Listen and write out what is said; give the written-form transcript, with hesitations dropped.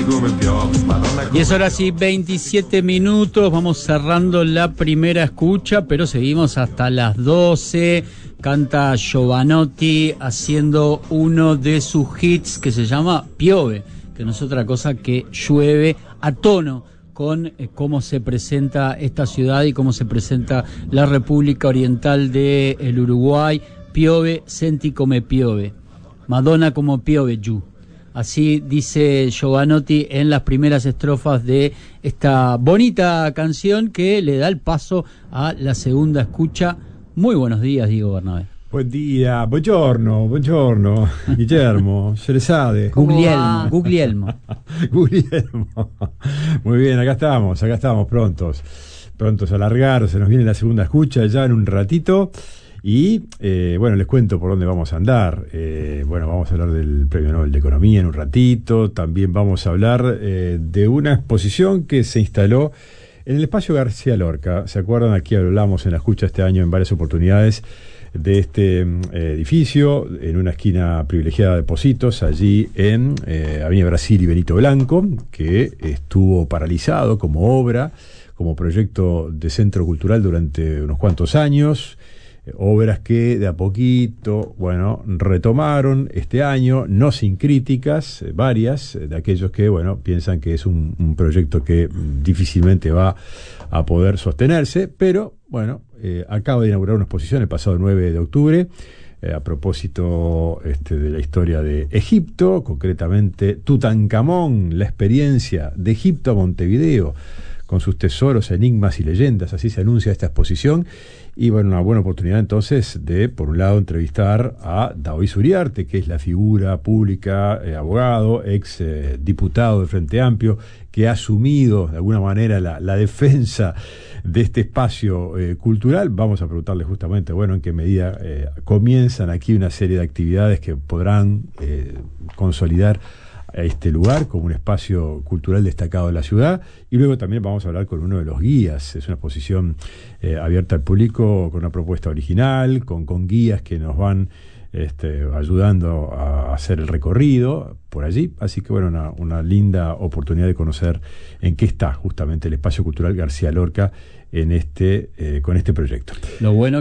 10 horas y 27 minutos, vamos cerrando la primera escucha, pero seguimos hasta las 12. Canta Jovanotti haciendo uno de sus hits que se llama Piove, que no es otra cosa que llueve, a tono con cómo se presenta esta ciudad y cómo se presenta la República Oriental del Uruguay. Piove, senti come piove, Madonna como piove giù. Así dice Jovanotti en las primeras estrofas de esta bonita canción que le da el paso a la segunda escucha. Muy buenos días, Diego Bernabé. Buen día, buongiorno, Guillermo, Cerezade. Guglielmo. Muy bien, acá estamos prontos a largar, se nos viene la segunda escucha ya en un ratito. Y bueno, les cuento por dónde vamos a andar. Bueno, vamos a hablar del Premio Nobel de Economía en un ratito. También vamos a hablar de una exposición que se instaló en el espacio García Lorca. ¿Se acuerdan? Aquí hablamos en la escucha este año en varias oportunidades de este edificio, en una esquina privilegiada de Positos, allí en Avenida Brasil y Benito Blanco, que estuvo paralizado como obra, como proyecto de centro cultural durante unos cuantos años. Obras que de a poquito, bueno, retomaron este año, no sin críticas, varias, de aquellos que, bueno, piensan que es un proyecto que difícilmente va a poder sostenerse, pero, bueno, acaba de inaugurar una exposición el pasado 9 de octubre, a propósito de la historia de Egipto, concretamente Tutankamón, la experiencia de Egipto a Montevideo, con sus tesoros, enigmas y leyendas. Así se anuncia esta exposición. Y bueno, una buena oportunidad entonces de, por un lado, entrevistar a Daoís Uriarte, que es la figura pública, abogado, ex diputado del Frente Amplio, que ha asumido de alguna manera la defensa de este espacio cultural. Vamos a preguntarle justamente, bueno, en qué medida comienzan aquí una serie de actividades que podrán consolidar a este lugar como un espacio cultural destacado de la ciudad. Y luego también vamos a hablar con uno de los guías. Es una exposición abierta al público, con una propuesta original, con guías que nos van ayudando a hacer el recorrido por allí. Así que bueno, una linda oportunidad de conocer en qué está justamente el espacio cultural García Lorca en con este proyecto. Lo bueno